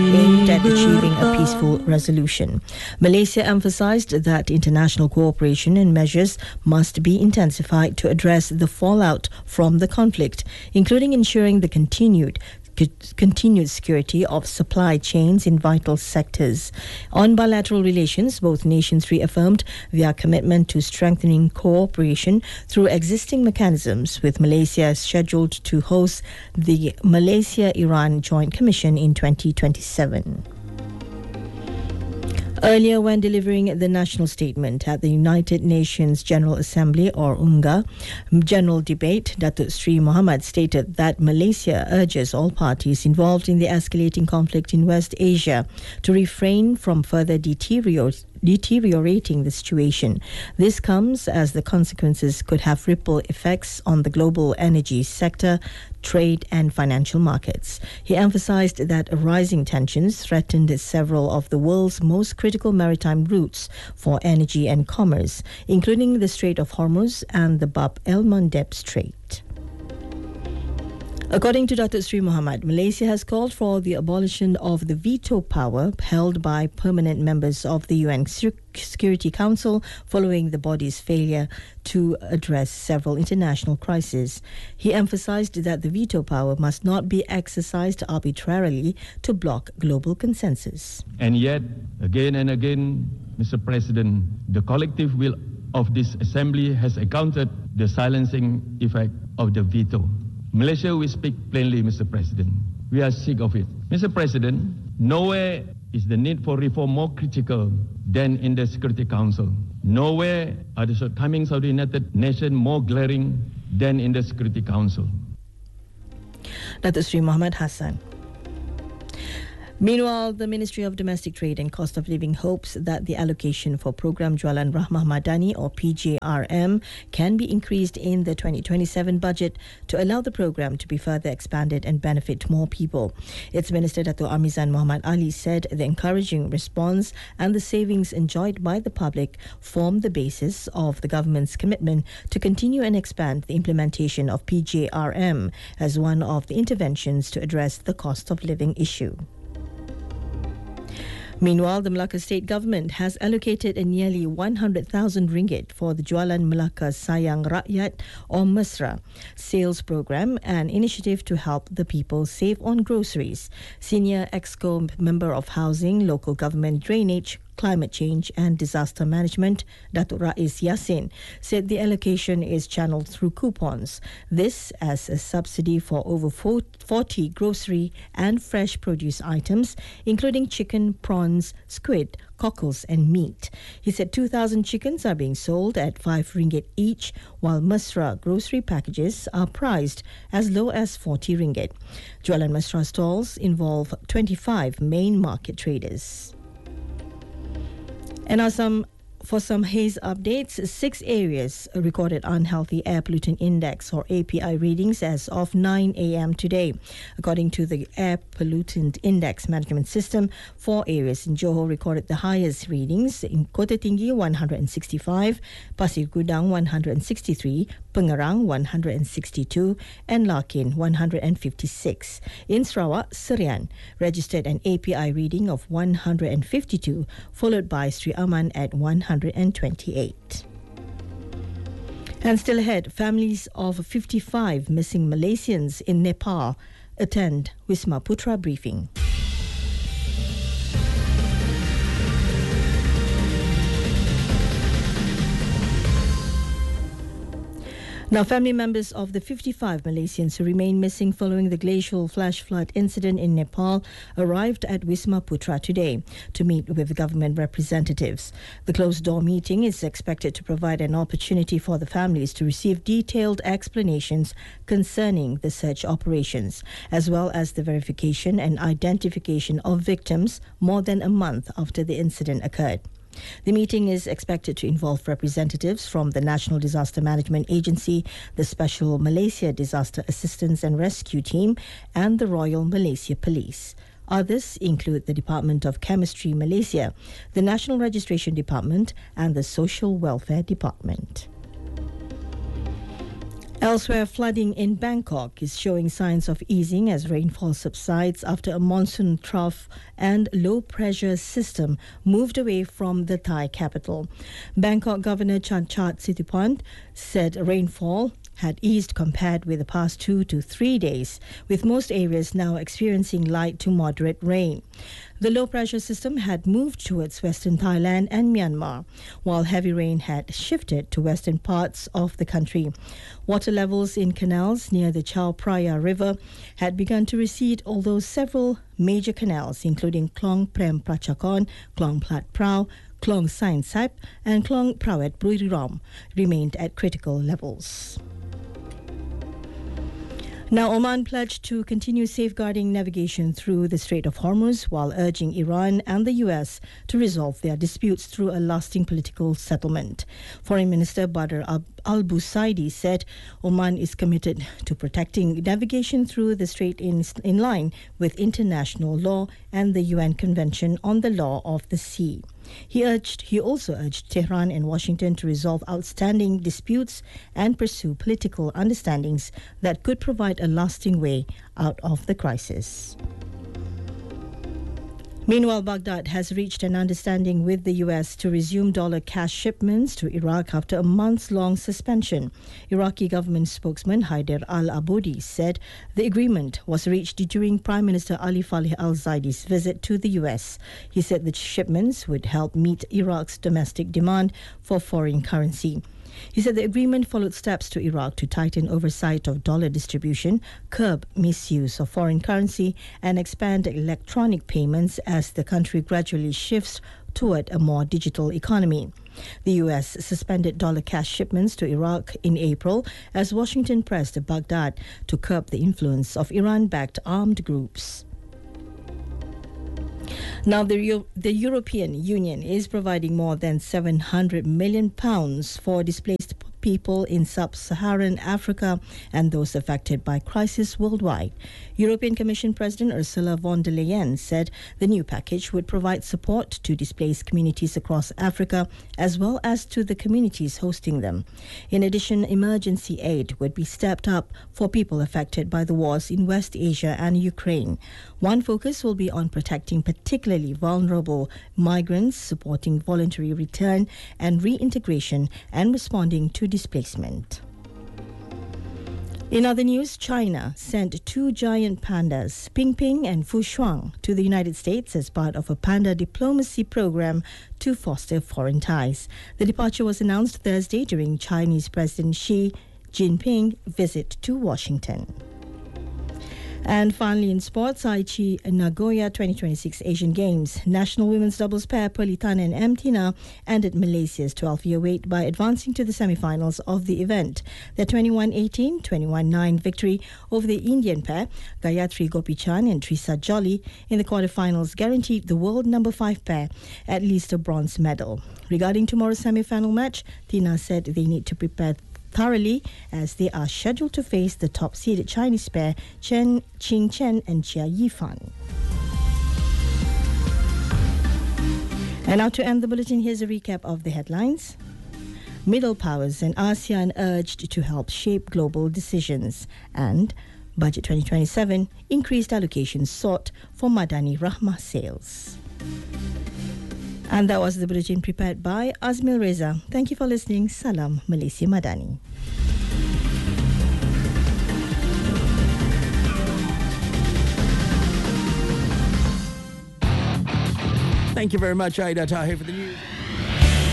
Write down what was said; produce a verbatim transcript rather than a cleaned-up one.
aimed at achieving a peaceful resolution. Malaysia emphasized that international cooperation and measures must be intensified to address the fallout from the conflict, including ensuring the continued continued security of supply chains in vital sectors. On bilateral relations, both nations reaffirmed their commitment to strengthening cooperation through existing mechanisms, with Malaysia scheduled to host the Malaysia-Iran Joint Commission in twenty twenty-seven. Earlier, when delivering the national statement at the United Nations General Assembly, or UNGA, general debate, Datuk Sri Mohamad stated that Malaysia urges all parties involved in the escalating conflict in West Asia to refrain from further deteriorate deteriorating the situation. This comes as the consequences could have ripple effects on the global energy sector, trade and financial markets. He emphasized that rising tensions threatened several of the world's most critical maritime routes for energy and commerce, including the Strait of Hormuz and the Bab el-Mandeb Strait. According to Datuk Sri Mohamad, Malaysia has called for the abolition of the veto power held by permanent members of the U N Security Council following the body's failure to address several international crises. He emphasized that the veto power must not be exercised arbitrarily to block global consensus. And yet, again and again, Mister President, the collective will of this assembly has encountered the silencing effect of the veto. Malaysia will speak plainly, Mister President. We are sick of it. Mister President, nowhere is the need for reform more critical than in the Security Council. Nowhere are the shortcomings of the United Nations more glaring than in the Security Council. Datuk Sri Muhammad Hassan. Meanwhile, the Ministry of Domestic Trade and Cost of Living hopes that the allocation for Program Jualan Rahmah Madani, or P J R M, can be increased in the twenty twenty-seven budget to allow the program to be further expanded and benefit more people. Its Minister Dato' Amizan Muhammad Ali said the encouraging response and the savings enjoyed by the public form the basis of the government's commitment to continue and expand the implementation of P J R M as one of the interventions to address the cost of living issue. Meanwhile, the Melaka State Government has allocated a nearly one hundred thousand ringgit for the Jualan Melaka Sayang Rakyat, or Mesra, sales program, an initiative to help the people save on groceries. Senior Exco Member of Housing, Local Government Drainage, Climate Change and Disaster Management, Datuk Rais Yassin, said the allocation is channeled through coupons. This as a subsidy for over forty grocery and fresh produce items, including chicken, prawns, squid, cockles and meat. He said two thousand chickens are being sold at five ringgit each, while Mesra grocery packages are priced as low as forty ringgit. Jualan Mesra stalls involve twenty-five main market traders. And now some for some haze updates. Six areas recorded unhealthy air pollutant index, or A P I, readings as of nine a.m. today. According to the Air Pollutant Index Management System, four areas in Johor recorded the highest readings: in Kota Tinggi one hundred sixty-five, Pasir Gudang one hundred sixty-three, Pengerang one hundred sixty-two and Larkin one hundred fifty-six. In Sarawak, Serian registered an A P I reading of one hundred fifty-two, followed by Sri Aman at one hundred twenty-eight. And still ahead, families of fifty-five missing Malaysians in Nepal attend Wisma Putra briefing. Now, family members of the fifty-five Malaysians who remain missing following the glacial flash flood incident in Nepal arrived at Wisma Putra today to meet with government representatives. The closed-door meeting is expected to provide an opportunity for the families to receive detailed explanations concerning the search operations, as well as the verification and identification of victims more than a month after the incident occurred. The meeting is expected to involve representatives from the National Disaster Management Agency, the Special Malaysia Disaster Assistance and Rescue Team, and the Royal Malaysia Police. Others include the Department of Chemistry Malaysia, the National Registration Department, and the Social Welfare Department. Elsewhere, flooding in Bangkok is showing signs of easing as rainfall subsides after a monsoon trough and low-pressure system moved away from the Thai capital. Bangkok Governor Chanchat Sithipunt said rainfall had eased compared with the past two to three days, with most areas now experiencing light to moderate rain. The low-pressure system had moved towards western Thailand and Myanmar, while heavy rain had shifted to western parts of the country. Water levels in canals near the Chao Phraya River had begun to recede, although several major canals, including Klong Prem Prachakon, Klong Plat Prao, Klong Sain Sap, and Klong Prawet Buriram, remained at critical levels. Now, Oman pledged to continue safeguarding navigation through the Strait of Hormuz while urging Iran and the U S to resolve their disputes through a lasting political settlement. Foreign Minister Badr al-Busaidi said Oman is committed to protecting navigation through the strait in, in line with international law and the U N Convention on the Law of the Sea. He urged, he also urged Tehran and Washington to resolve outstanding disputes and pursue political understandings that could provide a lasting way out of the crisis. Meanwhile, Baghdad has reached an understanding with the U S to resume dollar cash shipments to Iraq after a months-long suspension. Iraqi government spokesman Haider al-Abudi said the agreement was reached during Prime Minister Ali Faleh al-Zaidi's visit to the U S. He said the shipments would help meet Iraq's domestic demand for foreign currency. He said the agreement followed steps to Iraq to tighten oversight of dollar distribution, curb misuse of foreign currency, and expand electronic payments as the country gradually shifts toward a more digital economy. The U S suspended dollar cash shipments to Iraq in April as Washington pressed Baghdad to curb the influence of Iran-backed armed groups. Now, the, Euro- the European Union is providing more than seven hundred million pounds for displaced people in sub-Saharan Africa and those affected by crisis worldwide. European Commission President Ursula von der Leyen said the new package would provide support to displaced communities across Africa as well as to the communities hosting them. In addition, emergency aid would be stepped up for people affected by the wars in West Asia and Ukraine. One focus will be on protecting particularly vulnerable migrants, supporting voluntary return and reintegration, and responding to displacement. In other news, China sent two giant pandas, Pingping and Fushuang, to the United States as part of a panda diplomacy program to foster foreign ties. The departure was announced Thursday during Chinese President Xi Jinping's visit to Washington. And finally, in sports, Aichi Nagoya twenty twenty-six Asian Games. National women's doubles pair Perlitan and M. Tina ended Malaysia's twelve-year wait by advancing to the semi-finals of the event. Their twenty-one eighteen, twenty-one nine victory over the Indian pair, Gayatri Gopichan and Trisa Jolly, in the quarterfinals guaranteed the world number five pair at least a bronze medal. Regarding tomorrow's semi-final match, Tina said they need to prepare thoroughly as they are scheduled to face the top-seeded Chinese pair Chen Qingchen and Jia Yifan. And now to end the bulletin, here's a recap of the headlines. Middle powers and ASEAN urged to help shape global decisions. And Budget twenty twenty-seven, increased allocations sought for Madani Rahmah sales. And that was the bulletin prepared by Azmil Reza. Thank you for listening. Salam Malaysia Madani. Thank you very much, Aida Tahir, for the news.